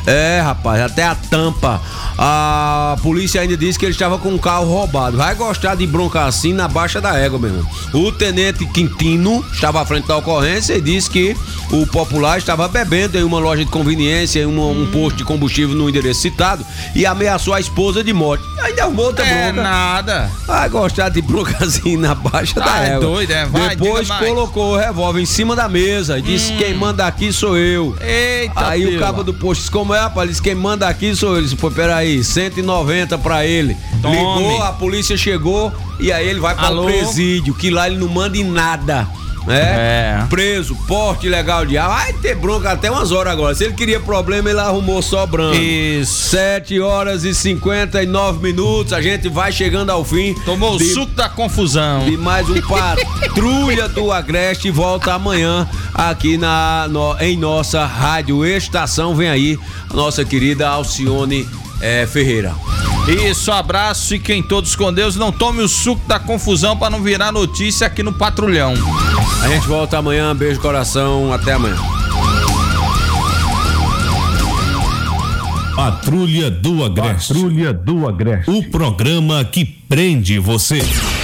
É, rapaz, até a tampa. A polícia ainda disse que ele estava com um carro roubado. Vai gostar de bronca assim na baixa da égua, meu irmão. O tenente Quintino estava à frente da ocorrência e disse que o popular estava bebendo em uma loja de conveniência, em um posto de combustível no endereço citado e ameaçou a esposa de morte. Ainda arrumou outra bronca. É nada. Vai gostar de bronca assim na baixa da égua. É doido, é? Vai, depois colocou o revólver em cima da mesa e disse: quem manda aqui sou eu. Eita, aí o cabo do posto disse: como é, rapaz? Ele disse: quem manda aqui sou eu. Ele disse: pô, peraí, 190 pra ele. Tome. Ligou, a polícia chegou e aí ele vai para o presídio, que lá ele não manda em nada. Preso, porte ilegal de arma. Vai ter bronca até umas horas agora. Se ele queria problema, ele arrumou sobrando. Isso. 7h59. A gente vai chegando ao fim. Tomou o suco da confusão. E mais um Patrulha do Agreste volta amanhã aqui em nossa rádio estação. Vem aí a nossa querida Alcione Ferreira. Isso, abraço, fiquem todos com Deus. Não tome o suco da confusão para não virar notícia aqui no Patrulhão. A gente volta amanhã, beijo coração, até amanhã. Patrulha do Agreste. O programa que prende você.